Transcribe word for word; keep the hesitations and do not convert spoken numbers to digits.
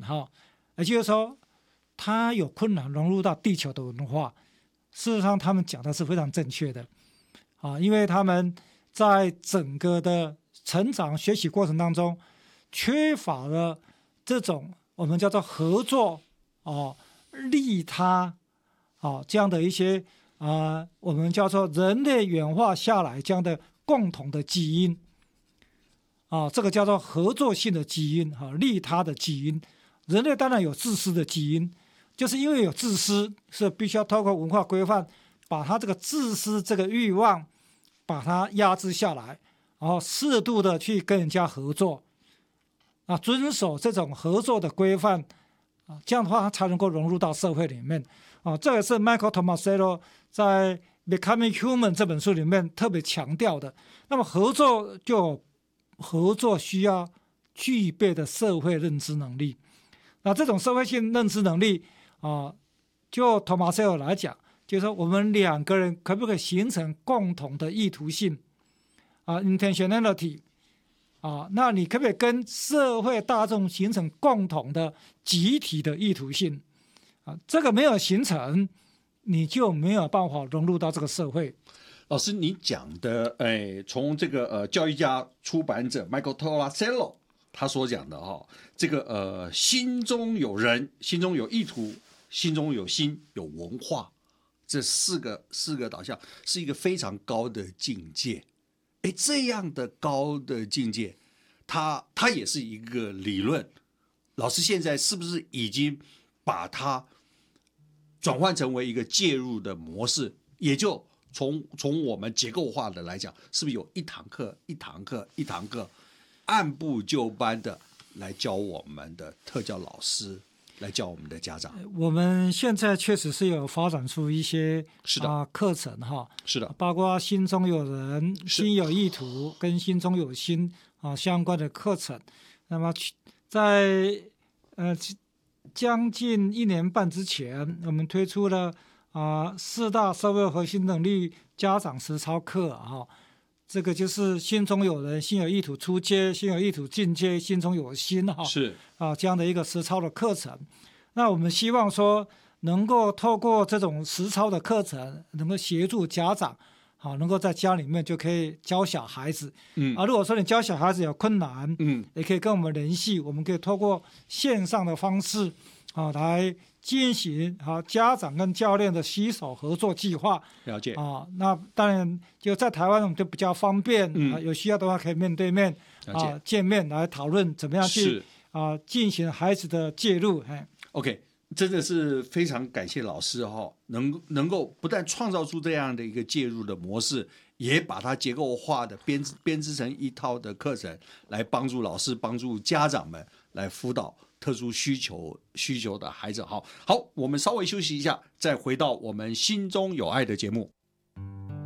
哈，也就是说，他有困难融入到地球的文化。事实上，他们讲的是非常正确的啊，因为他们在整个的成长学习过程当中，缺乏了这种我们叫做合作哦、利他哦这样的一些啊、呃，我们叫做人类演化下来这样的共同的基因啊，这个叫做合作性的基因哈、啊，利他的基因。人类当然有自私的基因。就是因为有自私，是必须要透过文化规范，把他这个自私这个欲望，把它压制下来，然后适度的去跟人家合作，啊，遵守这种合作的规范，啊，这样的话他才能够融入到社会里面。啊，这个是 Michael Tomasello 在《Becoming Human》这本书里面特别强调的。那么合作就合作需要具备的社会认知能力，那这种社会性认知能力。啊，就 Tomasello 来讲，就是说我们两个人可不可以形成共同的意图性啊 ，intentionality 啊？那你可不可以跟社会大众形成共同的集体的意图性啊？这个没有形成，你就没有办法融入到这个社会。 老师，你讲的，哎，从这个呃教育家、出版者 Michael Tomasello 他所讲的哈、哦，这个呃心中有人，心中有意图。心中有心有文化，这四个四个导向是一个非常高的境界。哎，这样的高的境界，它它也是一个理论。老师现在是不是已经把它转换成为一个介入的模式？也就从从我们结构化的来讲，是不是有一堂课一堂课一堂课按部就班的来教我们的特教老师？来教我们的家长， 我们现在确实是有发展出一些是的、 啊、课程哈， 是的， 包括心中有人、心有意图跟心中有心啊相关的课程。那么在呃将近一年半之前，我们推出了啊四大社会核心能力家长实操课哈。这个就是心中有人，心有意图出街，心有意图进阶，心中有心哈， 是啊这样的一个实操的课程。那我们希望说，能够透过这种实操的课程，能够协助家长，好，能够在家里面就可以教小孩子。嗯啊，如果说你教小孩子有困难，嗯，也可以跟我们联系，我们可以透过线上的方式，啊来进行啊家长跟教练的携手合作计划。 了解啊，那当然就在台湾我们就比较方便，嗯、啊，有需要的话可以面对面啊见面来讨论怎么样去啊进行孩子的介入。 OK， 真的是非常感谢老师哈、哦，能能够不但创造出这样的一个介入的模式，也把它结构化的编织编织成一套的课程，来帮助老师、帮助家长们来辅导特殊需求需求的孩子。好，好，我们稍微休息一下，再回到我们心中有爱的节目。